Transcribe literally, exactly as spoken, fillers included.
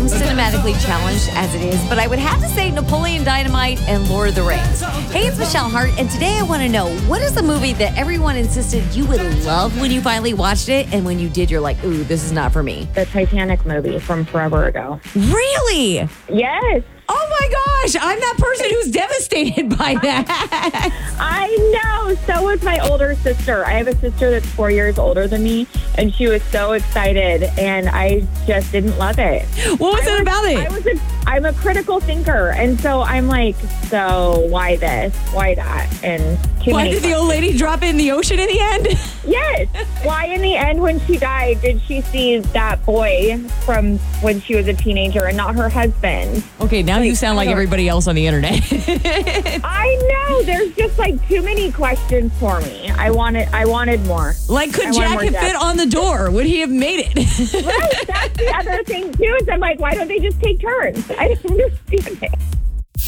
cinematically challenged as it is, but I would have to say Napoleon Dynamite and Lord of the Rings. Hey, it's Michelle Hart, and today I want to know, what is the movie that everyone insisted you would love when you finally watched it, and when you did, you're like, ooh, this is not for me? The Titanic movie from forever ago. Really? Yes. Oh my gosh, I'm that person who's devastated by that. I know. So was my older sister. I have a sister that's four years older than me, and she was so excited, and I just didn't love it. What was I it was, about it? I was a, I'm a critical thinker, and so I'm like, so why this? Why that? And too Why many did the old lady drop it in the ocean in the end? Yes. Why in the end when she died did she see that boy from when she was a teenager and not her husband? Okay, now you sound like everybody else on the internet. I know. There's just like too many questions for me. I wanted I wanted more. Like, could I wanted Jack more have depth. fit on the door? Would he have made it? Right. That's the other thing too, is I'm like, why don't they just take turns? I don't understand it.